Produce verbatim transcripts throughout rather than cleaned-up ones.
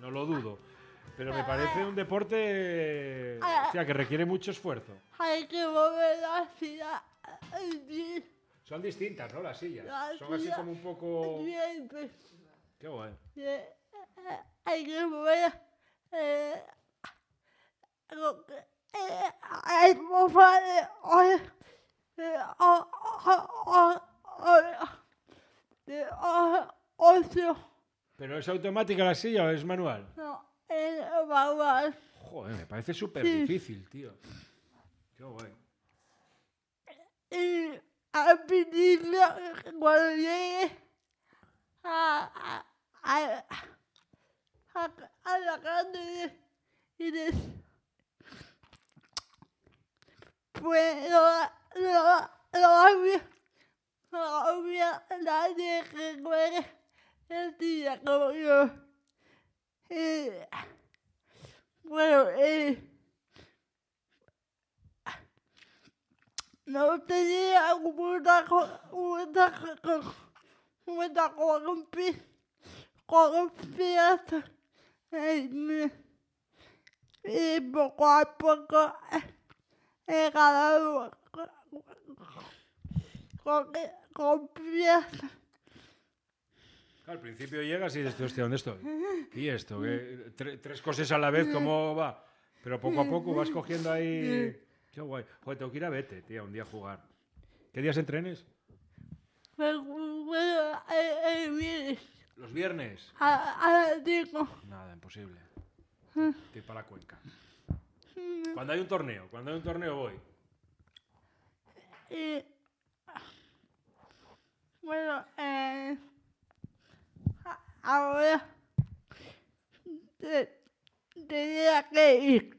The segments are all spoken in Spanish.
no lo dudo. Pero me parece un deporte o sea, que requiere mucho esfuerzo. Hay que mover la silla. Son distintas, ¿no? Las sillas. La Son así silla como un poco... siempre. Qué guay. Eh, eh, Hay que mover eh, lo que eh, hay mover eh, eh, o- o- o- o- de o- ocio. ¿Pero es automática la silla o es manual? No, es manual. Joder, me parece súper Sí. difícil, tío. Qué guay. Y al principio, cuando llegue a, a, a, a, a la calle y des, pues lo, lo, lo había, lo había nadie que juegue el día como yo. Y, bueno, eh, no tenía una co- una co- una confi- confianza en mí. Y poco a poco he ganado con confianza. Al principio llegas y dices, hostia, ¿dónde estoy? ¿Y esto? ¿Qué? Tre- tres cosas a la vez, ¿cómo va? Pero poco a poco vas cogiendo ahí... Qué guay. Joder, tengo que ir a Vete, tío, un día a jugar. ¿Qué días entrenes? Pero bueno, el, el viernes ¿Los viernes? a, a las cinco. Nada, imposible. Estoy para la Cuenca. Cuando hay un torneo, cuando hay un torneo voy. Y bueno, eh, a- ahora te- tenía que ir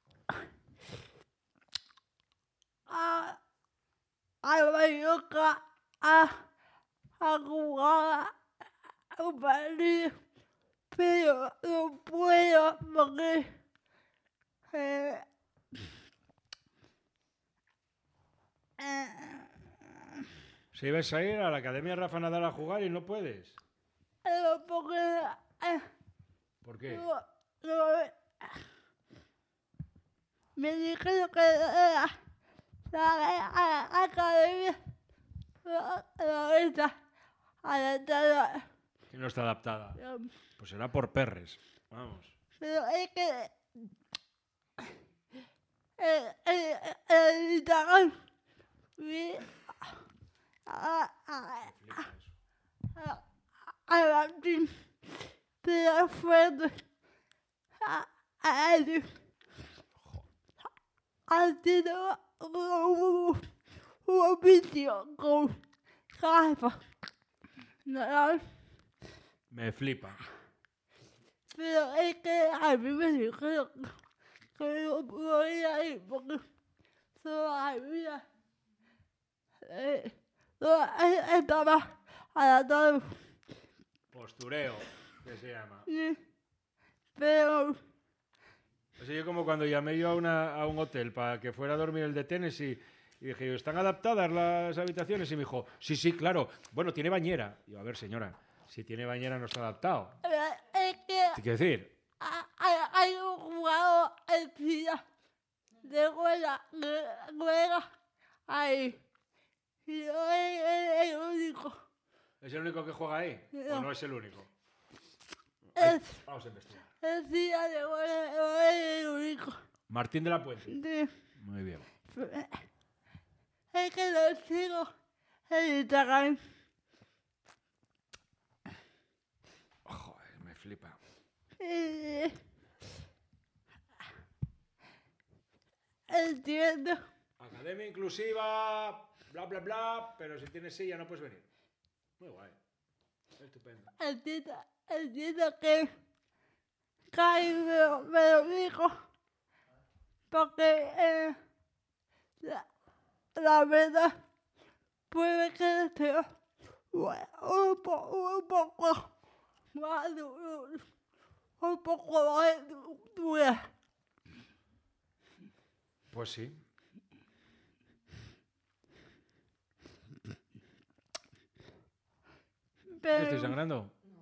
a, a Mallorca a, a jugar a un partido, pero no puedo porque eh, eh, Si ibas a ir a la Academia Rafa Nadal a jugar y no puedes. no porque eh, ¿Por qué? no, no, me dijeron que era la academia no, no está adaptada. Que no está adaptada. Pues será por perres. Vamos. Pero es que el, el, el Instagram vi a, a, Flipa eso. a, a la team de la fuerte a, a él. Ha sido un, un vídeo con Rafa Nadal. Me flipa. Pero es que a mí me dijeron que no podía ir porque solo había eh, solo estaba adaptado. Postureo, que se llama. Sí. Pero O sea, yo como cuando llamé yo a, una, a un hotel para que fuera a dormir el de Tennessee y dije, yo, ¿están adaptadas las habitaciones? Y me dijo, sí, sí, claro. Bueno, tiene bañera. Y yo, a ver, señora, si tiene bañera no está adaptado. es que ¿Qué quiero decir? ha- ha- hay un jugador en China de juega, que juega ahí. Y yo es el único. ¿Es el único que juega ahí? No. ¿O no es el único? Es Vamos a investigar. el China de juega, es el único. Martín de la Puente. Sí. Muy bien. Es que lo sigo en Instagram. Joder, me flipa. Y entiendo. Academia inclusiva, bla, bla, bla, pero si tienes silla no puedes venir. Muy guay. Estupendo. Entiendo, entiendo que Kai me, lo- me lo dijo. Porque eh, la, la verdad puede que sea un, po, un poco más duro, un poco más dura. Pues sí. ¿Qué estoy Pero sangrando?